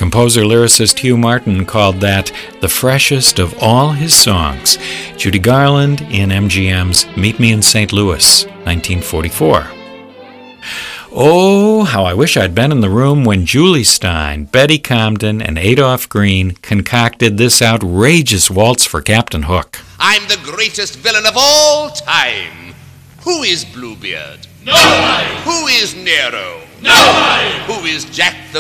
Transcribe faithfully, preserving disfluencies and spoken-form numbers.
Composer-lyricist Hugh Martin called that the freshest of all his songs. Judy Garland in M G M's Meet Me in Saint Louis, nineteen forty-four. Oh, how I wish I'd been in the room when Julie Stein, Betty Comden, and Adolph Green concocted this outrageous waltz for Captain Hook. I'm the greatest villain of all time. Who is Bluebeard? Nobody! Who is Nero? Nobody! Who is Jack the